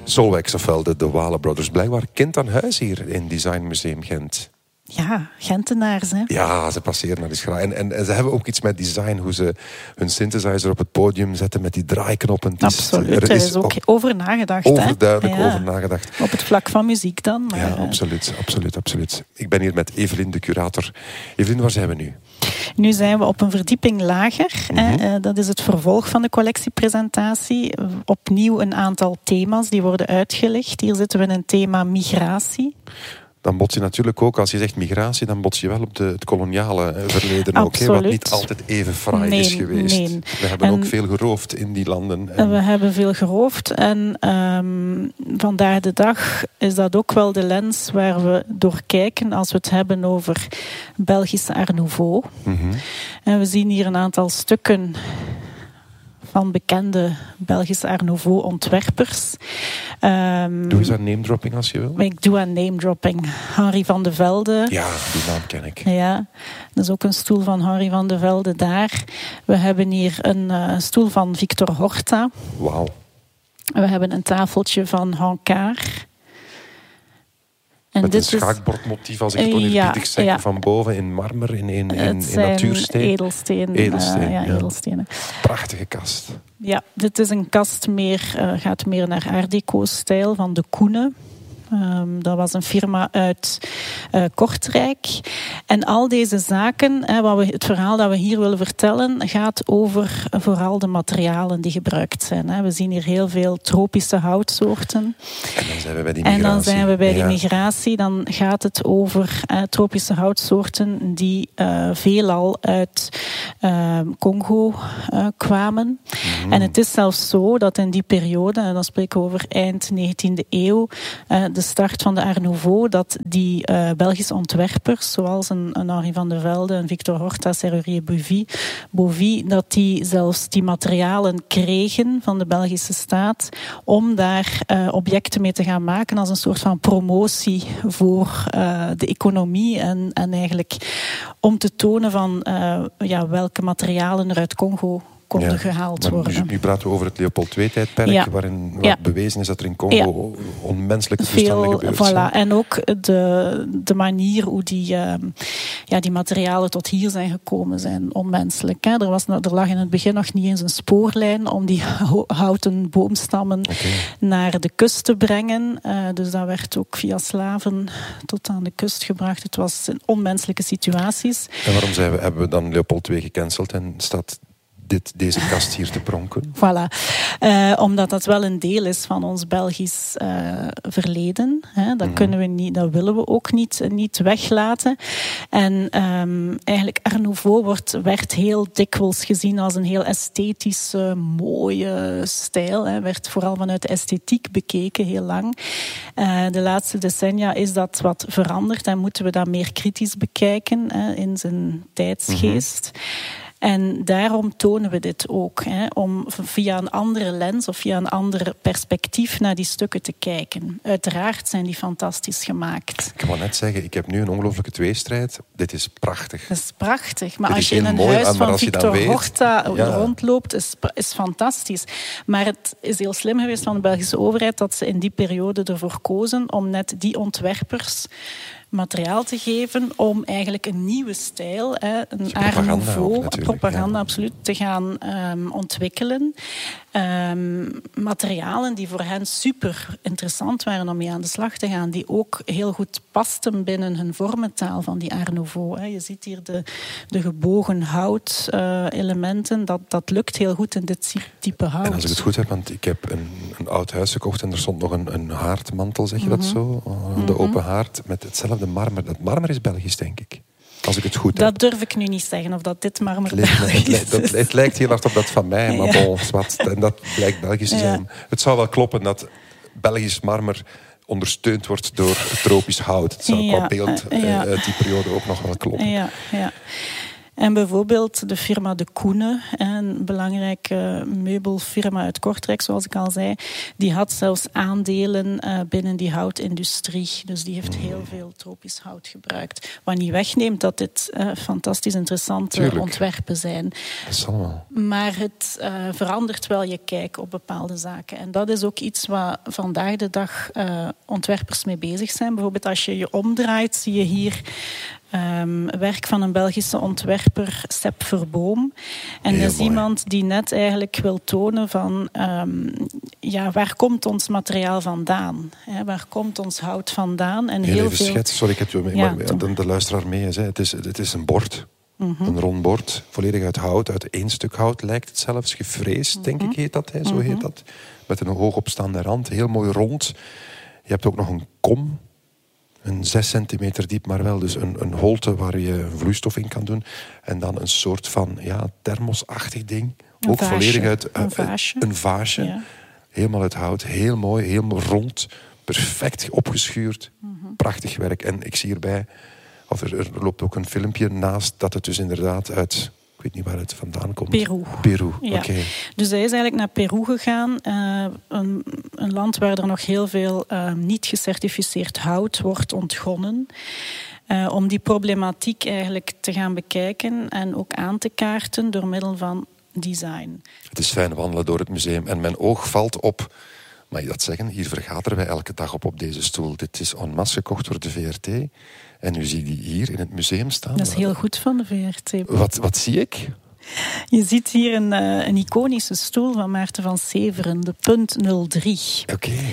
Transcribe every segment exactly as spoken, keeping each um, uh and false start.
Solvex, ofwel de, de Wale Brothers. Blijkbaar kind aan huis hier in Design Museum Gent. Ja, Gentenaars, hè? Ja, ze passeren naar die schraal. En, en, en ze hebben ook iets met design, hoe ze hun synthesizer op het podium zetten met die draaiknoppen. Het is, absoluut, er is, is ook over nagedacht. Overduidelijk ja. over nagedacht. Op het vlak van muziek dan. Maar, ja, absoluut, absoluut, absoluut. Ik ben hier met Evelien, de curator. Evelien, waar zijn we nu? Nu zijn we op een verdieping lager. Mm-hmm. Hè. Dat is het vervolg van de collectiepresentatie. Opnieuw een aantal thema's die worden uitgelegd. Hier zitten we in een thema migratie. Dan bots je natuurlijk ook, als je zegt migratie, dan bots je wel op de, het koloniale verleden ook. Hè, wat niet altijd even fraai nee, is geweest. Nee. We hebben en ook veel geroofd in die landen. En we hebben veel geroofd. En um, vandaag de dag is dat ook wel de lens waar we door kijken als we het hebben over Belgische Art Nouveau. Mm-hmm. En we zien hier een aantal stukken van bekende Belgische Art Nouveau ontwerpers. Um, doe eens aan name dropping als je wil. Ik doe aan name dropping. Henri van de Velde. Ja, die naam ken ik. Ja, dat is ook een stoel van Henri van de Velde daar. We hebben hier een uh, stoel van Victor Horta. Wauw. We hebben een tafeltje van Hancard. En met dit een schaakbordmotief, als ik het oneerbiedig ja, zeg, ja. van boven in marmer, in, in, in, in natuursteen. Edelsteen. Edelsteen, uh, ja, ja. edelstenen. Prachtige kast. Ja, dit is een kast meer, uh, gaat meer naar Art Deco-stijl van de Koene. Um, dat was een firma uit uh, Kortrijk. En al deze zaken, hè, wat we, het verhaal dat we hier willen vertellen, gaat over uh, vooral de materialen die gebruikt zijn. Hè. We zien hier heel veel tropische houtsoorten. En dan zijn we bij die migratie. En dan zijn we bij ja. die migratie. Dan gaat het over uh, tropische houtsoorten die uh, veelal uit uh, Congo uh, kwamen. Mm. En het is zelfs zo dat in die periode, en dan spreken we over eind negentiende eeuw, uh, de start van de Art Nouveau, dat die uh, Belgische ontwerpers, zoals een, een Henri van de Velde, een Victor Horta, Serrurier Bovy, Bovy, dat die zelfs die materialen kregen van de Belgische staat om daar uh, objecten mee te gaan maken als een soort van promotie voor uh, de economie en, en eigenlijk om te tonen van uh, ja, welke materialen er uit Congo konden ja, gehaald worden. Nu, nu praten we over het Leopold twee-tijdperk, ja. waarin ja. bewezen is dat er in Congo ja. onmenselijke toestanden gebeurd voilà. zijn. En ook de, de manier hoe die, uh, ja, die materialen tot hier zijn gekomen zijn onmenselijk. Hè. Er, was, er lag in het begin nog niet eens een spoorlijn om die houten boomstammen okay. naar de kust te brengen. Uh, dus dat werd ook via slaven tot aan de kust gebracht. Het was in onmenselijke situaties. En waarom zijn we, hebben we dan Leopold twee gecanceld en staat dit, deze kast hier te pronken? Voilà. Uh, omdat dat wel een deel is van ons Belgisch uh, verleden. Hè. Dat, mm-hmm. kunnen we niet, dat willen we ook niet, niet weglaten. En um, eigenlijk Art Nouveau wordt, werd heel dikwijls gezien als een heel esthetische, mooie stijl. Hè. Werd vooral vanuit de esthetiek bekeken, heel lang. Uh, de laatste decennia is dat wat veranderd en moeten we dat meer kritisch bekijken, hè, in zijn tijdsgeest. Mm-hmm. En daarom tonen we dit ook. Hè, om via een andere lens of via een ander perspectief naar die stukken te kijken. Uiteraard zijn die fantastisch gemaakt. Ik kan net zeggen, ik heb nu een ongelooflijke tweestrijd. Dit is prachtig. Dat is prachtig. Maar dit als je in een mooi, huis van Victor weet, Horta ja. rondloopt, is, is fantastisch. Maar het is heel slim geweest van de Belgische overheid dat ze in die periode ervoor kozen om net die ontwerpers materiaal te geven om eigenlijk een nieuwe stijl, hè, een Art Nouveau, propaganda ja. absoluut, te gaan um, ontwikkelen. Um, materialen die voor hen super interessant waren om mee aan de slag te gaan, die ook heel goed pasten binnen hun vormentaal van die Art Nouveau. Hè. Je ziet hier de, de gebogen hout uh, elementen, dat, dat lukt heel goed in dit type hout. En als ik het goed heb, want ik heb een, een oud huis gekocht en er stond nog een, een haardmantel, zeg je mm-hmm. dat zo? Uh, de mm-hmm. open haard met hetzelfde marmer. Dat marmer is Belgisch, denk ik. Als ik het goed dat heb. durf ik nu niet zeggen, of dat dit marmer het lijkt, Belgisch het, lijkt, het, het lijkt heel hard op dat van mij, maar ja. bon, wat, en dat blijkt Belgisch te zijn. Ja. Het zou wel kloppen dat Belgisch marmer ondersteund wordt door tropisch hout. Het zou ja. qua beeld ja. uit die periode ook nog wel kloppen. Ja, ja. En bijvoorbeeld de firma De Koene, een belangrijke meubelfirma uit Kortrijk, zoals ik al zei, die had zelfs aandelen uh, binnen die houtindustrie. Dus die heeft heel veel tropisch hout gebruikt. Wat niet wegneemt dat dit uh, fantastisch interessante Tuurlijk. ontwerpen zijn. Dat zal wel. Maar het uh, verandert wel je kijk op bepaalde zaken. En dat is ook iets waar vandaag de dag uh, ontwerpers mee bezig zijn. Bijvoorbeeld als je je omdraait, zie je hier Um, werk van een Belgische ontwerper, Sepp Verboom. En dat is mooi. Iemand die net eigenlijk wil tonen van um, ja, waar komt ons materiaal vandaan? Hè? Waar komt ons hout vandaan? En heel, heel even veel... schetsen, sorry, ik heb het ja, maar de, de luisteraar mee is. Hè. Het is. Het is een bord. Mm-hmm. Een rond bord, volledig uit hout, uit één stuk hout lijkt het zelfs, gefreesd, mm-hmm. denk ik heet dat, hè? Zo mm-hmm. heet dat. Met een hoogopstaande rand, heel mooi rond. Je hebt ook nog een kom. Een zes centimeter diep, maar wel dus een, een holte waar je vloeistof in kan doen. En dan een soort van ja, thermosachtig ding. Een ook vaasje. volledig uit... Een vaasje. Een vaasje. Ja. Helemaal uit hout. Heel mooi, helemaal rond. Perfect opgeschuurd. Mm-hmm. Prachtig werk. En ik zie hierbij... Of er, er loopt ook een filmpje naast dat het dus inderdaad uit... Ik weet niet waar het vandaan komt. Peru. Peru, ja. oké. Okay. Dus hij is eigenlijk naar Peru gegaan. Uh, een, een land waar er nog heel veel uh, niet gecertificeerd hout wordt ontgonnen. Uh, om die problematiek eigenlijk te gaan bekijken en ook aan te kaarten door middel van design. Het is fijn wandelen door het museum en mijn oog valt op... Mag je dat zeggen? Hier vergaderen wij elke dag op op deze stoel. Dit is en masse gekocht door de V R T. En nu zie je die hier in het museum staan. Dat is heel goed van de V R T. Wat, wat zie ik? Je ziet hier een, uh, een iconische stoel van Maarten van Severen, de punt nul drie. Oké. Okay.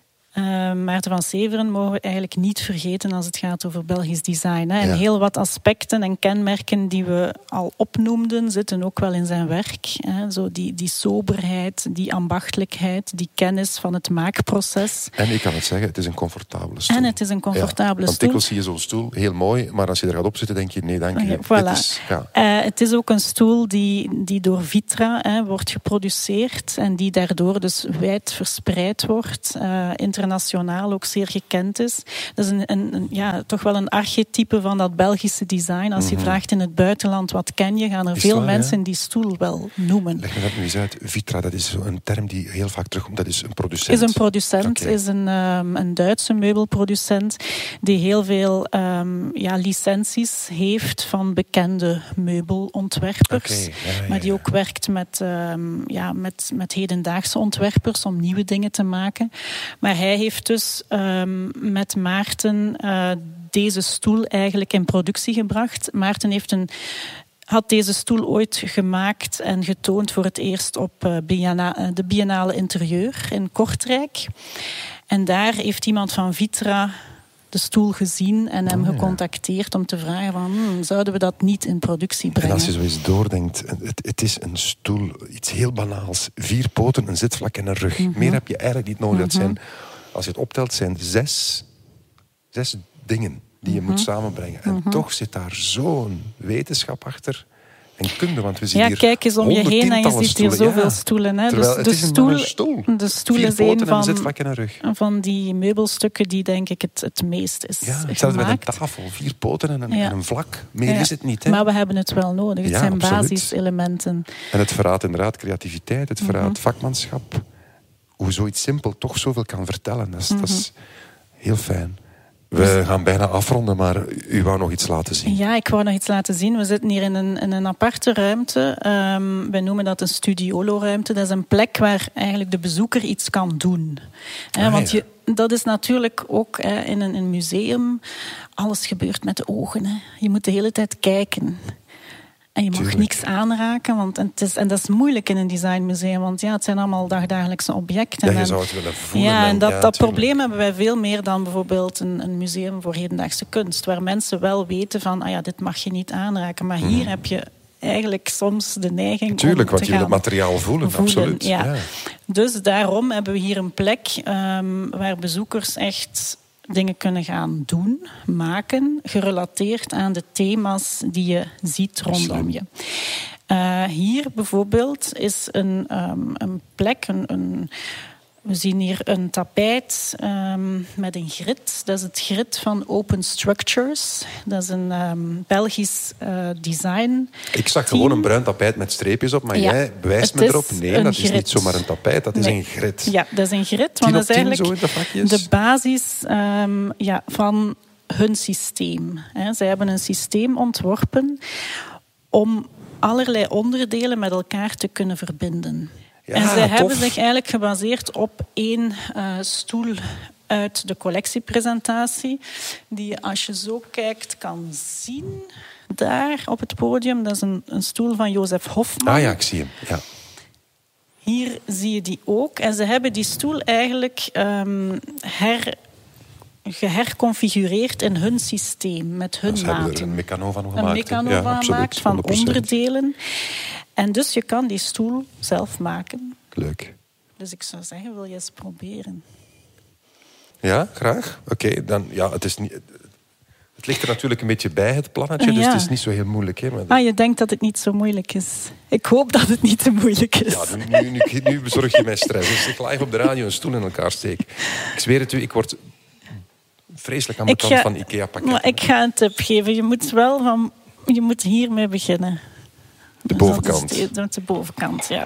Uh, Maarten van Severen mogen we eigenlijk niet vergeten als het gaat over Belgisch design. Hè. En ja. heel wat aspecten en kenmerken die we al opnoemden, zitten ook wel in zijn werk. Hè. Zo die, die soberheid, die ambachtelijkheid, die kennis van het maakproces. En ik kan het zeggen, het is een comfortabele stoel. En het is een comfortabele ja, want stoel. Want dikwijls zie je zo'n stoel, heel mooi, maar als je er gaat op zitten, denk je, nee, dank je. Okay, voilà. Het is, ja. uh, het is ook een stoel die, die door Vitra hè, wordt geproduceerd en die daardoor dus wijd verspreid wordt. Uh, internationaal ook zeer gekend is. Dat is een, een, een, ja, toch wel een archetype van dat Belgische design. Als je mm-hmm. vraagt in het buitenland wat ken je, gaan er is veel waar, mensen ja? die stoel wel noemen. Leg me dat nu eens uit. Vitra, dat is een term die heel vaak terugkomt. Dat is een producent. Is een producent, okay. is een, um, een Duitse meubelproducent die heel veel um, ja, licenties heeft van bekende meubelontwerpers. Okay, ja, ja, maar die ook werkt met, um, ja, met, met hedendaagse ontwerpers om nieuwe dingen te maken. Maar hij heeft dus um, met Maarten uh, deze stoel eigenlijk in productie gebracht. Maarten heeft een, had deze stoel ooit gemaakt en getoond voor het eerst op uh, Bienna- de Biennale Interieur in Kortrijk. En daar heeft iemand van Vitra de stoel gezien en hem oh, ja. gecontacteerd om te vragen van, hmm, zouden we dat niet in productie brengen? En als je zo eens doordenkt, het, het is een stoel, iets heel banaals. Vier poten, een zitvlak en een rug. Mm-hmm. Meer heb je eigenlijk niet nodig. Mm-hmm. Dat zijn, als je het optelt, zijn zes, zes dingen die je mm-hmm. moet samenbrengen. En mm-hmm. toch zit daar zo'n wetenschap achter. En kunde, want we zien ja, hier kijk eens om je heen en je ziet hier zoveel ja. stoelen. Hè. Terwijl, dus het de is stoel, een stoel. De stoel Vier is een van, van, zitvlak en een rug. van die meubelstukken die denk ik het, het meest is ja, gemaakt. Zelfs met een tafel, vier poten en een, ja. en een vlak. Meer ja. is het niet. Hè. Maar we hebben het wel nodig. Het ja, zijn absoluut. basiselementen. En het verraadt inderdaad creativiteit, het verraadt mm-hmm. vakmanschap. Hoe zoiets simpel toch zoveel kan vertellen. Dat is, mm-hmm. dat is heel fijn. We gaan bijna afronden, maar u wou nog iets laten zien. Ja, ik wou nog iets laten zien. We zitten hier in een, in een aparte ruimte. Um, wij noemen dat een studiolo-ruimte. Dat is een plek waar eigenlijk de bezoeker iets kan doen. Ah, eh, want ja. je, dat is natuurlijk ook eh, in een, een museum. Alles gebeurt met de ogen. Hè. Je moet de hele tijd kijken. En je mag Tuurlijk. niks aanraken, want het is, en dat is moeilijk in een designmuseum, want ja, het zijn allemaal dagdagelijkse objecten. Ja, je en, zou het willen voelen. Ja, en dat, ja, dat probleem hebben wij veel meer dan bijvoorbeeld een, een museum voor hedendaagse kunst, waar mensen wel weten van, ah ja, dit mag je niet aanraken, maar hier hmm. heb je eigenlijk soms de neiging Tuurlijk, om te want je wil het materiaal voelen, voelen absoluut. Ja. Ja. Dus daarom hebben we hier een plek um, waar bezoekers echt dingen kunnen gaan doen, maken, gerelateerd aan de thema's die je ziet rondom je. Uh, hier bijvoorbeeld is een, um, een plek, een, een, We zien hier een tapijt um, met een grid. Dat is het grid van Open Structures. Dat is een um, Belgisch uh, design. Ik zag gewoon een bruin tapijt met streepjes op, maar ja, jij bewijst me erop. Nee, dat grid. Is niet zomaar een tapijt, dat is nee. een grid. Ja, dat is een grid. Want dat is eigenlijk de, de basis um, ja, van hun systeem. He, zij hebben een systeem ontworpen om allerlei onderdelen met elkaar te kunnen verbinden. Ja, en zij tof. hebben zich eigenlijk gebaseerd op één uh, stoel uit de collectiepresentatie, die je als je zo kijkt kan zien daar op het podium. Dat is een, een stoel van Jozef Hofman. Ah ja, ik zie hem. Ja. Hier zie je die ook. En ze hebben die stoel eigenlijk um, her... geherconfigureerd in hun systeem, met hun dus maten. Ze hebben er een mecano van gemaakt. Een mecano ja, van absoluut, gemaakt, van honderd procent. onderdelen. En dus je kan die stoel zelf maken. Leuk. Dus ik zou zeggen, wil je eens proberen? Ja, graag. Oké, okay, dan ja, het is niet... Het ligt er natuurlijk een beetje bij, het plannetje, dus ja. Het is niet zo heel moeilijk. Hè, maar ah, je denkt dat het niet zo moeilijk is. Ik hoop dat het niet zo moeilijk is. Ja, nu, nu, nu, nu bezorg je mij stress. Als ik live op de radio een stoel in elkaar steek. Ik zweer het u, ik word vreselijk aan mijn kant van IKEA-pakketten. Maar ik ga een tip geven. Je moet wel van... Je moet hiermee beginnen. De bovenkant. Dus de, de bovenkant, ja.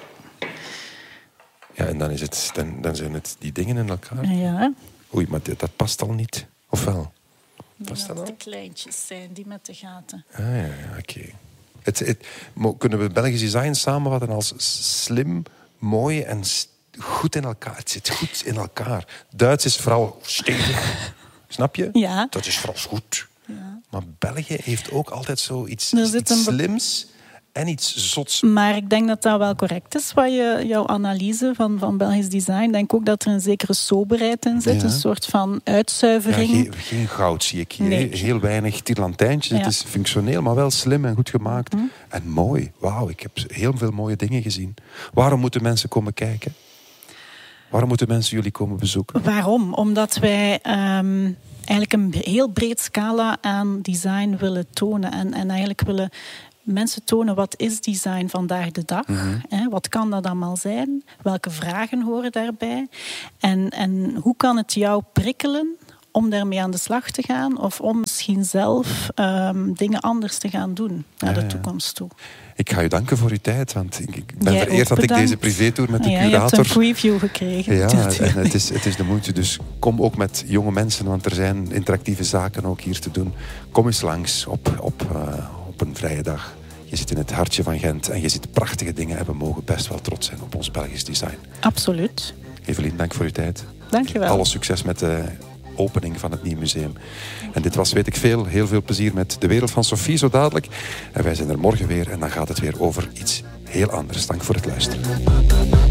Ja, en dan, is het, dan, dan zijn het die dingen in elkaar. Ja. Oei, maar dit, dat past al niet. Of wel? Past dat al? De kleintjes zijn, die met de gaten. Ah, ja, ja oké. Okay. Het, het, kunnen we Belgisch design samenvatten als slim, mooi en goed in elkaar? Het zit goed in elkaar. Duits is vooral stevig. Snap je? Ja. Dat is vooral goed. Ja. Maar België heeft ook altijd zoiets iets, iets slims en iets zots. Maar ik denk dat dat wel correct is, wat je, jouw analyse van, van Belgisch design. Ik denk ook dat er een zekere soberheid in zit. Ja. Een soort van uitzuivering. Ja, geen, geen goud zie ik hier. Nee. Heel weinig tirlantijntjes. Ja. Het is functioneel, maar wel slim en goed gemaakt. Hm. En mooi. Wauw, ik heb heel veel mooie dingen gezien. Waarom moeten mensen komen kijken? Waarom moeten mensen jullie komen bezoeken? Waarom? Omdat wij um, eigenlijk een heel breed scala aan design willen tonen. En, en eigenlijk willen mensen tonen wat is design vandaag de dag. Mm-hmm. Hè, wat kan dat allemaal zijn? Welke vragen horen daarbij? En, en hoe kan het jou prikkelen om daarmee aan de slag te gaan? Of om misschien zelf um, dingen anders te gaan doen naar ja, de toekomst toe? Ik ga u danken voor uw tijd, want ik ben Jij vereerd dat ik deze privétour met de ja, curator... Je hebt een preview gekregen. Ja, en het is, het is de moeite. Dus kom ook met jonge mensen, want er zijn interactieve zaken ook hier te doen. Kom eens langs op, op, uh, op een vrije dag. Je zit in het hartje van Gent en je ziet prachtige dingen en we mogen best wel trots zijn op ons Belgisch design. Absoluut. Evelien, dank voor uw tijd. Dank je wel. Alle succes met de opening van het nieuwe museum. En dit was, weet ik veel, heel veel plezier met De Wereld van Sophie zo dadelijk. En wij zijn er morgen weer en dan gaat het weer over iets heel anders. Dank voor het luisteren.